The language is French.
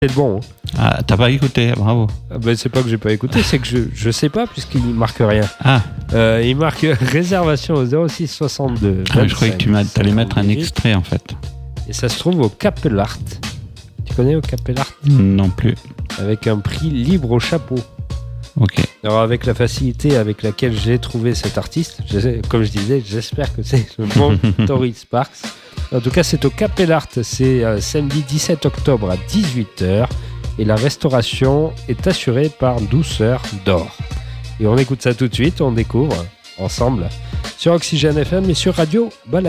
C'est le bon. Hein. Ah, t'as pas écouté, bravo. C'est pas que j'ai pas écouté, c'est que je sais pas puisqu'il marque rien. Ah. Il marque réservation au 06 62. Je croyais que t'allais mettre un extrait en fait. Et ça se trouve au Capellart. Tu connais au Capellart ? Non plus. Avec un prix libre au chapeau. Ok. Alors avec la facilité avec laquelle j'ai trouvé cet artiste, comme je disais, j'espère que c'est le bon Tori Sparks. En tout cas, c'est au Capellart, c'est samedi 17 octobre à 18h et la restauration est assurée par Douceur d'Or. Et on écoute ça tout de suite, on découvre ensemble sur Oxygène FM et sur Radio Balade.